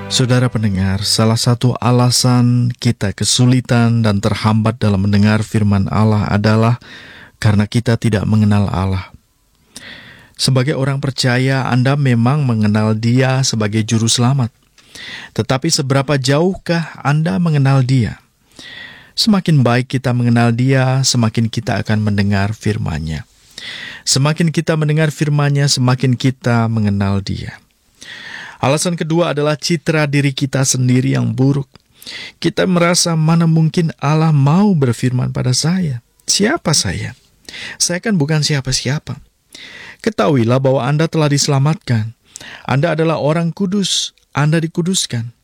Saudara pendengar, salah satu alasan kita kesulitan dan terhambat dalam mendengar firman Allah adalah karena kita tidak mengenal Allah. Sebagai orang percaya, Anda memang mengenal Dia sebagai juru selamat. Tetapi seberapa jauhkah Anda mengenal Dia? Semakin baik kita mengenal Dia, semakin kita akan mendengar firman-Nya. Semakin kita mendengar firman-Nya, semakin kita mengenal Dia. Alasan kedua adalah citra diri kita sendiri yang buruk. Kita merasa mana mungkin Allah mau berfirman pada saya. Siapa saya? Saya kan bukan siapa-siapa. Ketahuilah bahwa Anda telah diselamatkan. Anda adalah orang kudus. Anda dikuduskan.